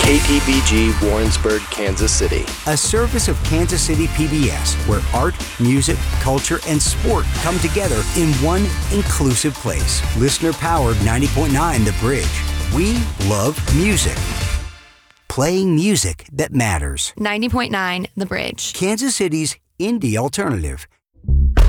KTBG Warrensburg, Kansas City. A service of Kansas City PBS, where art, music, culture, and sport come together in one inclusive place. Listener-powered 90.9 The Bridge. We love music. Playing music that matters. 90.9 The Bridge. Kansas City's indie alternative.